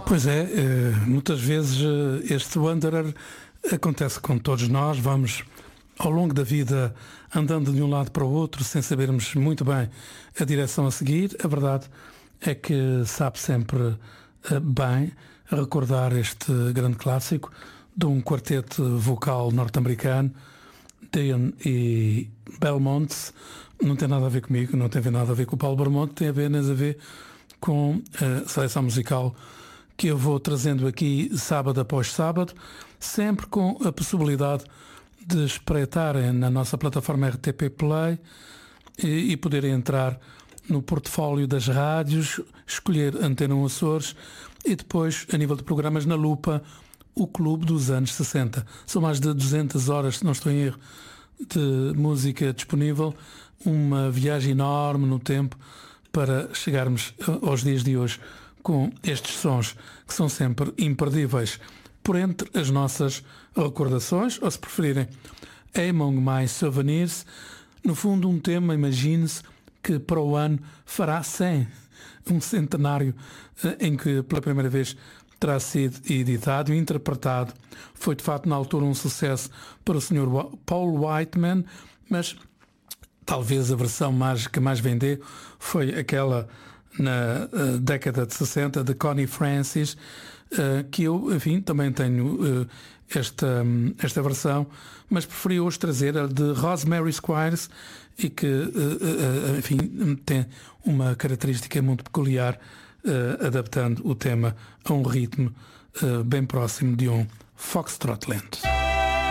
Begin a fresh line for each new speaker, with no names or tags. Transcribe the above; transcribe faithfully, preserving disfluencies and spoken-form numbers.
Pois é, muitas vezes este Wanderer acontece com todos nós. Vamos ao longo da vida andando de um lado para o outro sem sabermos muito bem a direção a seguir. A verdade é que sabe sempre bem recordar este grande clássico de um quarteto vocal norte-americano, Dion e Belmont. Não tem nada a ver comigo, não tem nada a ver com o Paulo Bermonte, tem apenas a ver com a seleção musical que eu vou trazendo aqui sábado após sábado, sempre com a possibilidade de espreitarem na nossa plataforma R T P Play e, e poderem entrar no portfólio das rádios, escolher Antena um Açores e depois, a nível de programas na lupa, o Clube dos anos sessenta. São mais de duzentas horas, se não estou em erro, de música disponível, uma viagem enorme no tempo para chegarmos aos dias de hoje com estes sons que são sempre imperdíveis. Por entre as nossas recordações, ou se preferirem, Among My Souvenirs, no fundo um tema, imagine-se, que para o ano fará cem, um centenário em que pela primeira vez terá sido editado e interpretado. Foi de facto na altura um sucesso para o senhor Paul Whiteman, mas talvez a versão mais, que mais vendeu foi aquela na uh, década de sessenta de Connie Francis, uh, que eu, enfim, também tenho uh, esta, um, esta versão, mas preferi hoje trazer a de Rosemary Squires e que, uh, uh, enfim, tem uma característica muito peculiar, uh, adaptando o tema a um ritmo uh, bem próximo de um foxtrot lento.